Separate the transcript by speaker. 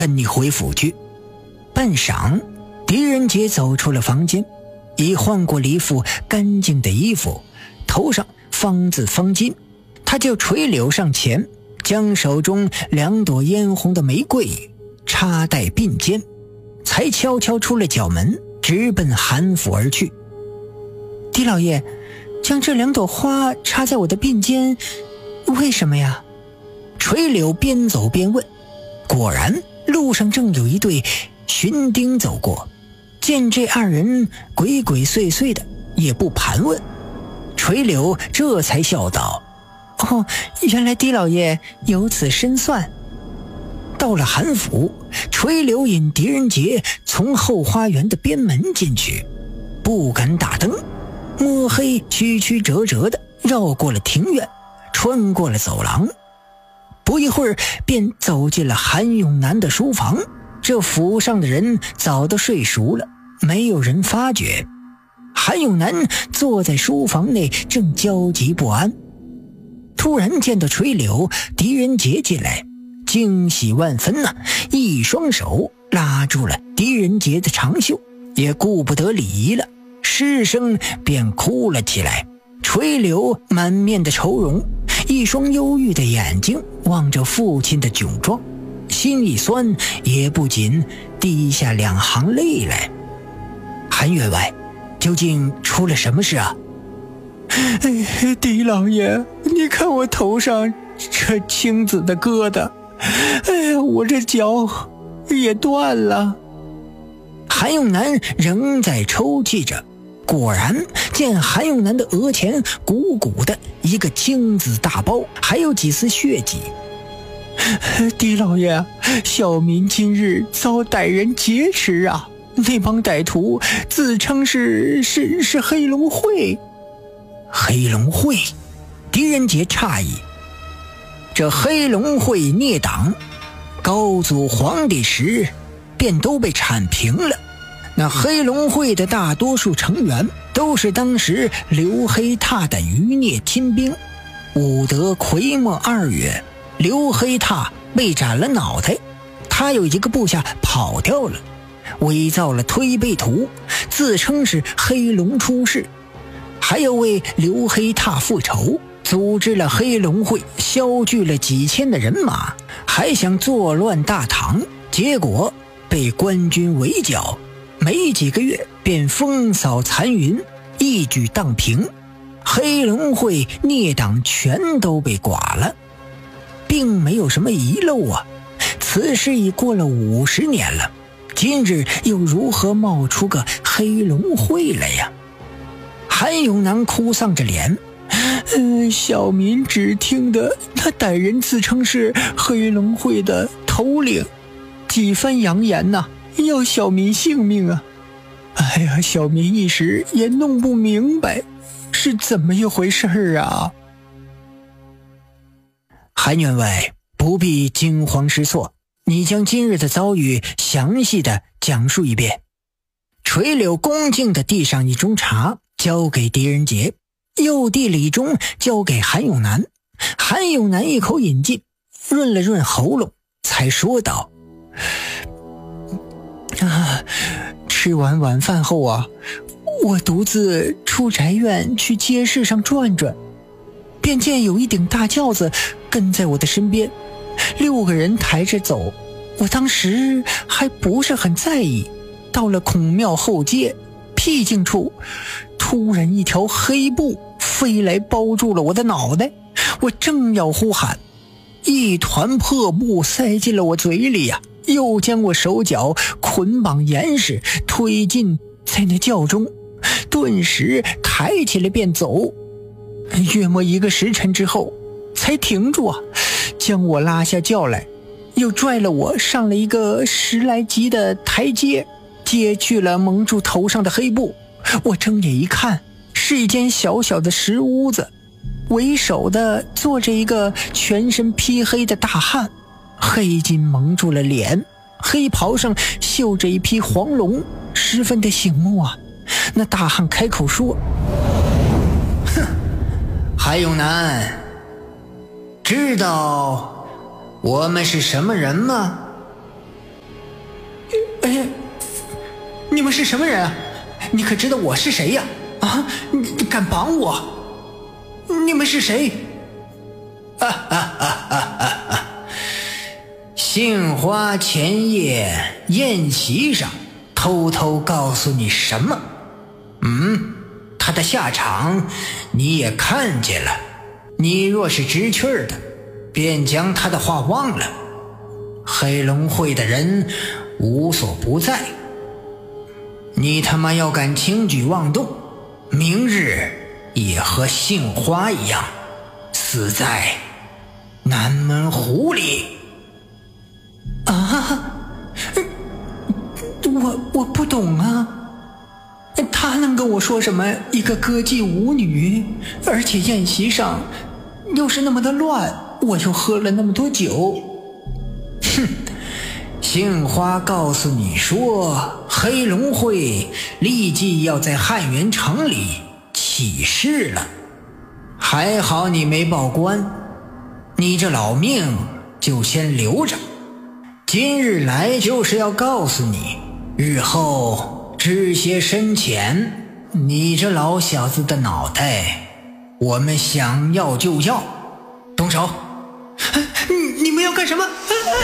Speaker 1: 跟你回府去。半晌，狄仁杰走出了房间，已换过了一副干净的衣服，头上方字方巾。他就垂柳上前，将手中2朵嫣红的玫瑰插戴鬓间，才悄悄出了角门，直奔韩府而去。狄老爷，将这2朵花插在我的鬓间，为什么呀？垂柳边走边问。果然路上正有一对巡丁走过，见这2人鬼鬼祟祟的，也不盘问。垂柳这才笑道：哦，原来狄老爷有此深算。到了韩府，垂柳引狄仁杰从后花园的边门进去，不敢打灯，摸黑曲曲折折的绕过了庭院，穿过了走廊，不一会儿便走进了韩永南的书房。这府上的人早都睡熟了，没有人发觉。韩永南坐在书房内，正焦急不安。突然见到垂柳、狄仁杰进来，惊喜万分啊，一双手拉住了狄仁杰的长袖，也顾不得礼仪了，失声便哭了起来。垂柳满面的愁容，一双忧郁的眼睛望着父亲的窘状，心一酸，也不禁滴下2行泪来。韩员外，究竟出了什么事啊？
Speaker 2: 狄老爷，你看我头上这青紫的疙瘩，我这脚也断了。
Speaker 1: 韩永南仍在抽泣着，果然见韩永南的额前鼓鼓的一个青紫大包，还有几丝血迹。
Speaker 2: 狄老爷，小民今日遭歹人劫持啊！那帮歹徒自称是黑龙会。
Speaker 1: 黑龙会？狄仁杰诧异。这黑龙会孽党，高祖皇帝时便都被铲平了。那黑龙会的大多数成员都是当时刘黑闼的余孽亲兵。武德癸末2月，刘黑闼被斩了脑袋，他有一个部下跑掉了，伪造了推背图，自称是黑龙出世，还要为刘黑闼复仇，组织了黑龙会，削聚了几千的人马，还想作乱大唐，结果被官军围剿，没几个月便风扫残云，一举荡平，黑龙会孽党全都被剐了，并没有什么遗漏啊。此事已过了50年了，今日又如何冒出个黑龙会来呀？韩永南哭丧着脸，
Speaker 2: 小民只听得那歹人自称是黑龙会的头领，几番扬言呐，要小民性命啊！哎呀，小民一时也弄不明白是怎么一回事啊！
Speaker 1: 韩员外不必惊慌失措，你将今日的遭遇详细的讲述一遍。垂柳恭敬地递上一盅茶，交给狄仁杰，又递了一盅交给韩永南。韩永南一口饮尽，润了润喉咙，才说道：
Speaker 2: 吃完晚饭后啊，我独自出宅院去街市上转转，便见有一顶大轿子跟在我的身边，6个人抬着走。我当时还不是很在意，到了孔庙后街僻静处，突然一条黑布飞来包住了我的脑袋，我正要呼喊，一团破布塞进了我嘴里呀，又将我手脚捆绑严实，推进在那轿中，顿时抬起来便走。约莫1个时辰之后才停住啊，将我拉下轿来，又拽了我上了一个10来级的台阶，揭去了蒙住头上的黑布。我睁眼一看，是一间小小的石屋子，为首的坐着一个全身披黑的大汉，黑巾蒙住了脸，黑袍上绣着一匹黄龙，十分的醒目啊。那大汉开口说：
Speaker 1: 哼，韩永南，知道我们是什么人吗？
Speaker 2: 你们是什么人啊？你可知道我是谁呀？啊，你敢绑我？你们是谁？
Speaker 1: 杏花前夜宴席上偷偷告诉你什么？他的下场你也看见了。你若是知趣的，便将他的话忘了。黑龙会的人无所不在，你他妈要敢轻举妄动，明日也和杏花一样死在南门湖里。
Speaker 2: 啊，我不懂啊，他能跟我说什么一个歌妓舞女，而且宴席上又是那么的乱，我又喝了那么多酒。
Speaker 1: 杏花告诉你说，黑龙会立即要在汉源城里起事了。还好你没报官，你这老命就先留着。今日来就是要告诉你，日后知些深浅，你这老小子的脑袋我们想要就要。动手！
Speaker 2: 你们要干什么？